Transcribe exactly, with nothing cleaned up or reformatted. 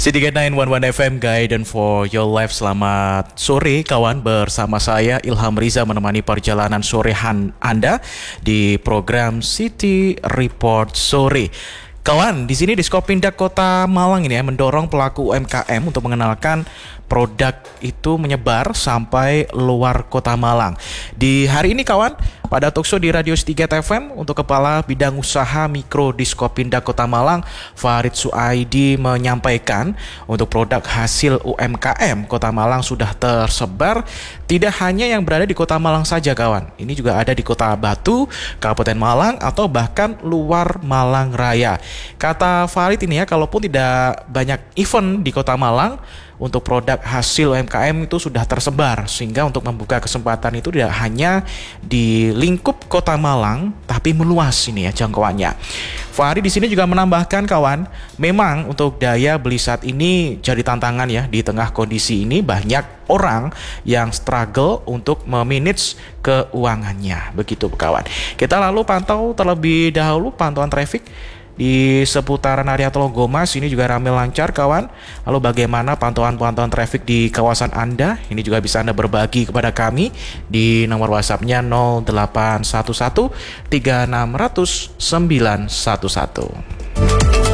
City sembilan satu satu F M Guidance for Your Life. Selamat sore kawan, bersama saya Ilham Riza menemani perjalanan sorehan Anda di program City Report Sore. Kawan, di sini Diskopindah Kota Malang ini ya mendorong pelaku U M K M untuk mengenalkan produk itu menyebar sampai luar Kota Malang. Di hari ini kawan, pada talkshow di Radio Stiget F M untuk Kepala Bidang Usaha Mikro Diskopindah Kota Malang, Farid Suaidi menyampaikan untuk produk hasil U M K M Kota Malang sudah tersebar tidak hanya yang berada di Kota Malang saja kawan. Ini juga ada di Kota Batu, Kabupaten Malang atau bahkan luar Malang Raya. Kata Farid ini ya, kalaupun tidak banyak event di Kota Malang, untuk produk hasil U M K M itu sudah tersebar, sehingga untuk membuka kesempatan itu tidak hanya di lingkup Kota Malang tapi meluas ini ya jangkauannya. Fahri di sini juga menambahkan kawan, memang untuk daya beli saat ini jadi tantangan ya. Di tengah kondisi ini banyak orang yang struggle untuk memanage keuangannya. Begitu kawan. Kita lalu pantau terlebih dahulu pantauan traffic di seputaran area Tologomas. Ini juga ramai lancar kawan. Lalu bagaimana pantauan-pantauan traffic di kawasan Anda? Ini juga bisa Anda berbagi kepada kami di nomor WhatsApp-nya nol delapan satu satu tiga enam nol nol sembilan satu satu.